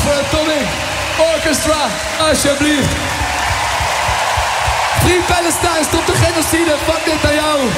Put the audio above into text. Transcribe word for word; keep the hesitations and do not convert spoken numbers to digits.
voor Atomic Orchestra, alsjeblieft. Free Palestine, stop de genocide, fuck dit aan jou.